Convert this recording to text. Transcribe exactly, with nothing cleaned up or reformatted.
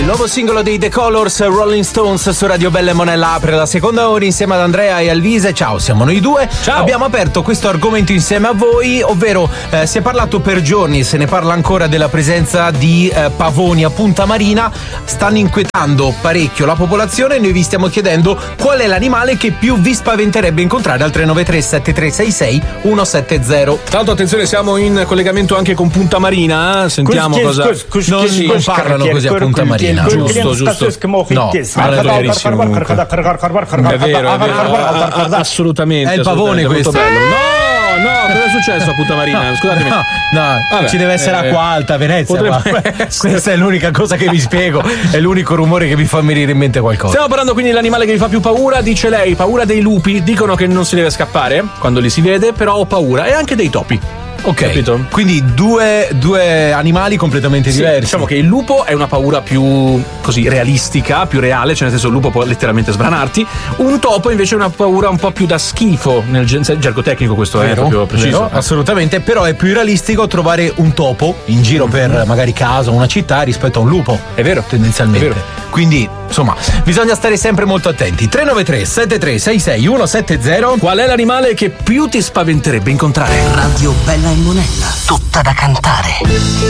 Il nuovo singolo dei The Colors, Rolling Stones, su Radio Bella e Monella apre la seconda ora insieme ad Andrea e Alvise. Ciao, siamo noi due. Ciao. Abbiamo aperto questo argomento insieme a voi, ovvero eh, si è parlato per giorni, se ne parla ancora, della presenza di eh, pavoni a Punta Marina. Stanno inquietando parecchio la popolazione e noi vi stiamo chiedendo qual è l'animale che più vi spaventerebbe incontrare al tre nove tre sette tre sei sei uno sette zero. Tra l'altro, attenzione, siamo in collegamento anche con Punta Marina. Sentiamo cosa. Non si parlano così a Punta Marina. Giusto, giusto. No, non è verissimo comunque. È vero, è vero, assolutamente. È il pavone questo. No, no, cosa è successo a Punta Marina? Scusatemi. No, no, Vabbè, ci deve essere eh, acqua alta, Venezia. Ma essere. Questa è l'unica cosa che vi spiego, è l'unico rumore che mi fa venire in mente qualcosa. Stiamo parlando quindi dell'animale che vi fa più paura, dice lei, paura dei lupi, dicono che non si deve scappare quando li si vede, però ho paura, e anche dei topi. Ok, capito? Quindi due, due animali completamente Sì, diversi. diciamo che il lupo è una paura più così realistica, più reale, cioè nel senso il lupo può letteralmente sbranarti. Un topo invece è una paura un po' più da schifo, nel gergo tecnico questo Vero, è proprio preciso. vero, assolutamente, però è più realistico trovare un topo in giro per magari casa o una città rispetto a un lupo. È vero, tendenzialmente. è vero. Quindi, insomma, bisogna stare sempre molto attenti. tre nove tre sette tre sei sei uno sette zero. Qual è l'animale che più ti spaventerebbe incontrare? Radio Bella e Monella, tutta da cantare.